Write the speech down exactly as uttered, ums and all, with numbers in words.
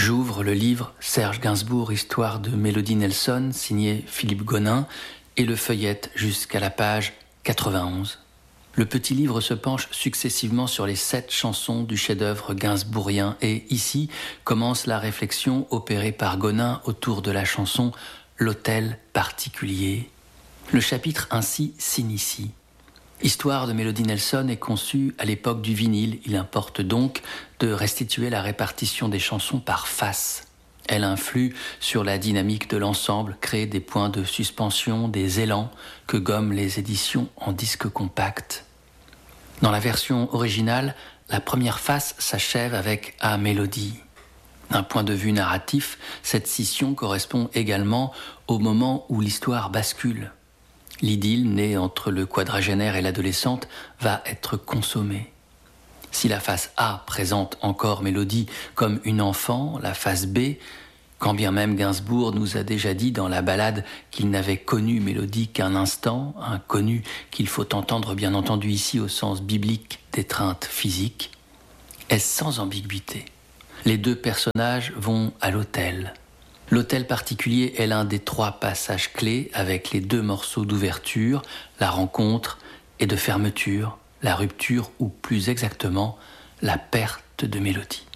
J'ouvre le livre Serge Gainsbourg, Histoire de Mélodie Nelson, signé Philippe Gonin, et le feuillette jusqu'à la page quatre-vingt-onze. Le petit livre se penche successivement sur les sept chansons du chef-d'œuvre gainsbourgien et ici commence la réflexion opérée par Gonin autour de la chanson « L'hôtel particulier ». Le chapitre ainsi s'initie. Histoire de Mélodie Nelson est conçue à l'époque du vinyle. Il importe donc de restituer la répartition des chansons par face. Elle influe sur la dynamique de l'ensemble, crée des points de suspension, des élans que gomment les éditions en disque compact. Dans la version originale, la première face s'achève avec « à mélodie ». D'un point de vue narratif, cette scission correspond également au moment où l'histoire bascule. L'idylle née entre le quadragénaire et l'adolescente va être consommée. Si la face A présente encore Mélodie comme une enfant, la face B, quand bien même Gainsbourg nous a déjà dit dans la ballade qu'il n'avait connu Mélodie qu'un instant, un connu qu'il faut entendre bien entendu ici au sens biblique d'étreinte physique, est sans ambiguïté. Les deux personnages vont à l'hôtel. L'hôtel particulier est l'un des trois passages clés avec les deux morceaux d'ouverture, la rencontre, et de fermeture, la rupture ou plus exactement la perte de Mélodie.